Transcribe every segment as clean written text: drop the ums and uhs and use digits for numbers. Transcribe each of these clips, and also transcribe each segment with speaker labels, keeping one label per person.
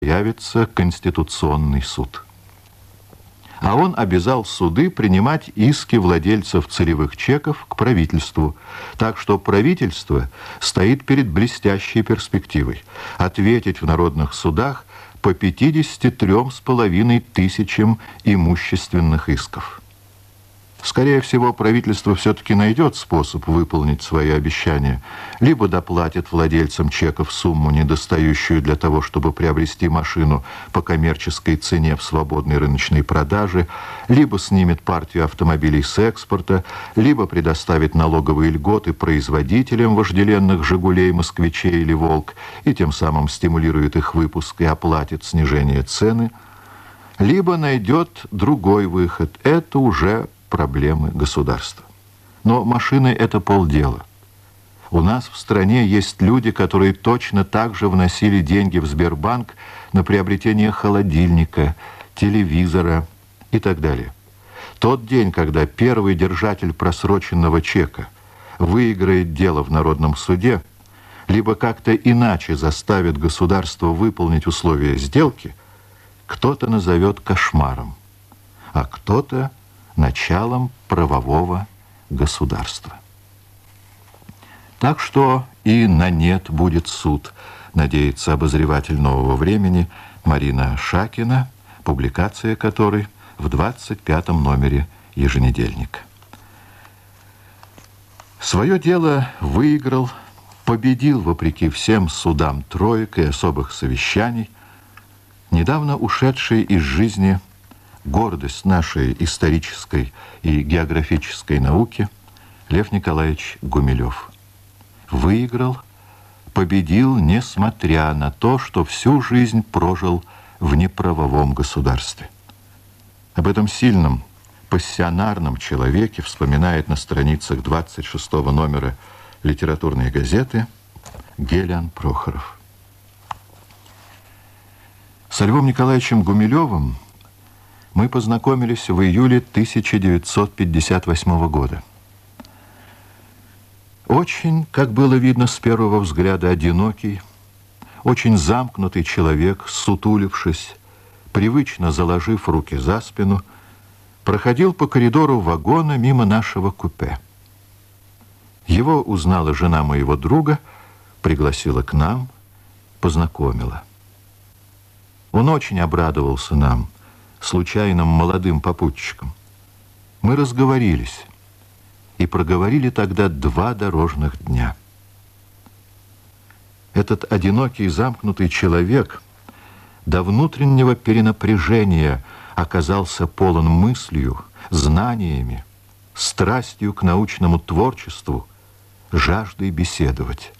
Speaker 1: явится Конституционный суд. А он обязал суды принимать иски владельцев целевых чеков к правительству. Так что правительство стоит перед блестящей перспективой ответить в народных судах по 53,5 тысячам имущественных исков. Скорее всего, правительство все-таки найдет способ выполнить свои обещания. Либо доплатит владельцам чеков сумму, недостающую для того, чтобы приобрести машину по коммерческой цене в свободной рыночной продаже, либо снимет партию автомобилей с экспорта, либо предоставит налоговые льготы производителям вожделенных «Жигулей», «Москвичей» или «Волк» и тем самым стимулирует их выпуск и оплатит снижение цены, либо найдет другой выход. Это уже проблемы государства. Но машины — это полдела. У нас в стране есть люди, которые точно так же вносили деньги в Сбербанк на приобретение холодильника, телевизора и так далее. Тот день, когда первый держатель просроченного чека выиграет дело в народном суде, либо как-то иначе заставит государство выполнить условия сделки, кто-то назовет кошмаром, а кто-то началом правового государства. Так что и на нет будет суд, надеется обозреватель «Нового времени» Марина Шакина, публикация которой в 25-м номере еженедельника. Свое дело выиграл, победил вопреки всем судам троек и особых совещаний недавно ушедший из жизни гордость нашей исторической и географической науки Лев Николаевич Гумилев. Выиграл, победил, несмотря на то, что всю жизнь прожил в неправовом государстве. Об этом сильном, пассионарном человеке вспоминает на страницах 26-го номера литературной газеты Гелиан Прохоров. Со Львом Николаевичем Гумилевым мы познакомились в июле 1958 года. Очень, как было видно с первого взгляда, одинокий, очень замкнутый человек, сутулившись, привычно заложив руки за спину, проходил по коридору вагона мимо нашего купе. Его узнала жена моего друга, пригласила к нам, познакомила. Он очень обрадовался нам, случайным молодым попутчикам. Мы разговорились и проговорили тогда 2 дорожных дня. Этот одинокий замкнутый человек до внутреннего перенапряжения оказался полон мыслью, знаниями, страстью к научному творчеству, жаждой беседовать.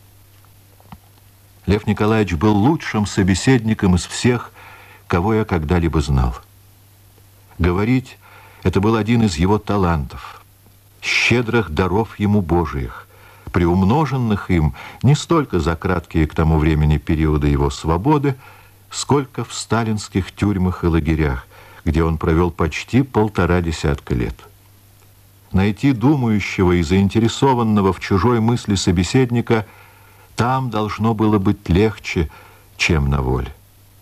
Speaker 1: Лев Николаевич был лучшим собеседником из всех, кого я когда-либо знал. Говорить — это был один из его талантов, щедрых даров ему Божиих, приумноженных им не столько за краткие к тому времени периоды его свободы, сколько в сталинских тюрьмах и лагерях, где он провел почти 1,5 десятка лет. Найти думающего и заинтересованного в чужой мысли собеседника там должно было быть легче, чем на воле.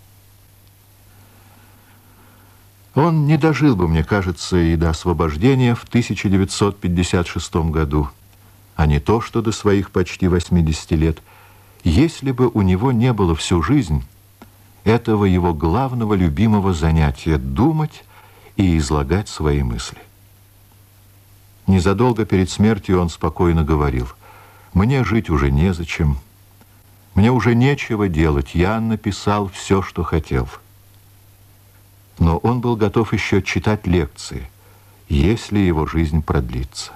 Speaker 1: Он не дожил бы, мне кажется, и до освобождения в 1956 году, а не то, что до своих почти 80 лет, если бы у него не было всю жизнь этого его главного любимого занятия — думать и излагать свои мысли. Незадолго перед смертью он спокойно говорил: «Мне жить уже незачем, мне уже нечего делать, я написал все, что хотел». Но он был готов еще читать лекции, если его жизнь продлится.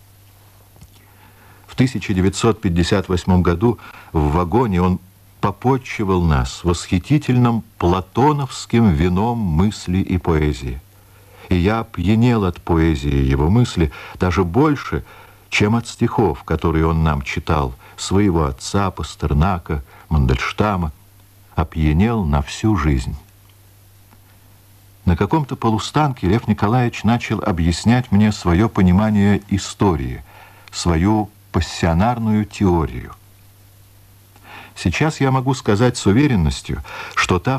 Speaker 1: В 1958 году в вагоне он попотчевал нас восхитительным платоновским вином мысли и поэзии. И я опьянел от поэзии его мысли даже больше, чем от стихов, которые он нам читал, своего отца, Пастернака, Мандельштама, опьянел на всю жизнь. На каком-то полустанке Лев Николаевич начал объяснять мне свое понимание истории, свою пассионарную теорию. Сейчас я могу сказать с уверенностью, что та